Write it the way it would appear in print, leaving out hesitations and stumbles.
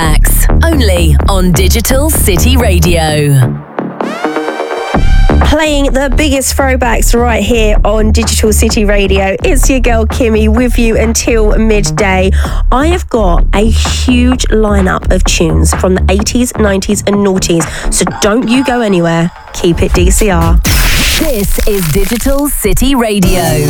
Throwbacks, only on Digital City Radio. Playing the biggest throwbacks right here on Digital City Radio. It's your girl Kimmy with you until midday. I have got a huge lineup of tunes from the 80s, 90s and noughties, so don't you go anywhere. Keep it DCR. This is Digital City Radio.